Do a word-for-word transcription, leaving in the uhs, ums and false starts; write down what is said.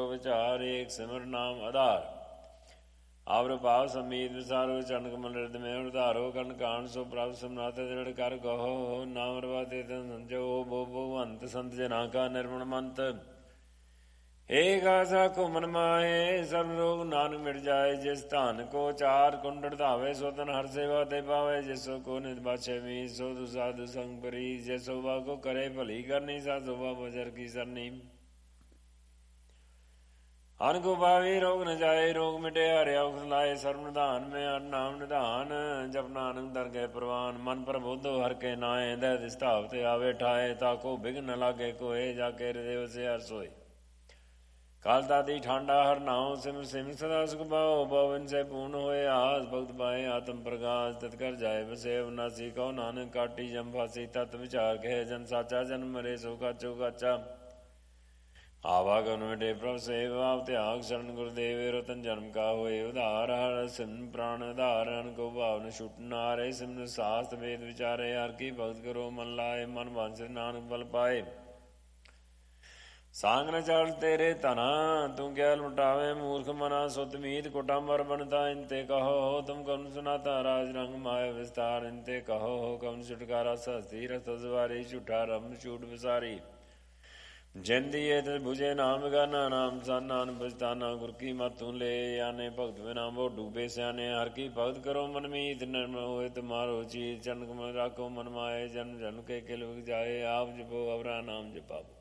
विचार एक सिमर नाम आधार आवर भाव समीत विसारो चरण कमल हृदय में उधारो कर्ण कांड सो प्रभ समनाथ दृढ़ कर कहो नाम रवाते संजो बो बो अंत संत जना का निर्मण मंत एक आशा को मन माहे सर्व रोग नानक मिट जाए जिस धान को चार कुंडल धावे सो तन हर सेवा दे पावे जिसो को नित बाछे मी सो तु साधु संग परी जैसो बा को करे भली करनी सा शोभा बजर की सरनी हन को पावी रोग न जाए रोग मिटे हरे औषध लाए सर्व निधान में हर नाम निधान जप नानक दर गए प्रवान मन पर बुद्धो हर के नाए दह स्थावते आवे ठाए ताको बिघ्न न लागे कोए जाके हृदय से हर सोए काल दादी ठांडा हर नाव सिम सिम सदा सुख पाओ पवन से पूर्ण होए आस भक्त पाए आत्म प्रकाश तत्कर जाए बसे अवनासी कहो नानक काटी जम फांसी तत् विचार कहे जन साचा जन्म मरे सो काचो काचा आवागन मिटे प्रभ सेव आप त्याग शरण गुरुदेव रतन जन्म का होए उधार हर सिम प्राण धारण को भावन छुट नारे सिम शास्त्र वेद विचारे हर की भक्त करो मन लाए मन वांछित नानक बल पाए सांग न चल तेरे तना तू क्या लुटावे मूर्ख मना सुत मीत कुटम्बर बनता इनते कहो हो तुम कौन सुनाता राज रंग माया विस्तार इनते कहो हो कौन छुटकारा सस्ती रसवारी छुटा रम छूट विसारी जिंदी भुजे नाम गाना नाम सानान बजताना गुर की मत तू ले आने भक्त बिना वो डूबे सयाने हर की भक्त करो मन मीत निर्मल होए तुम्हारो चीज चरण कमल राखो मन माए जन्म जन्म के किल जाए आप जपो अवरा नाम जपाओ।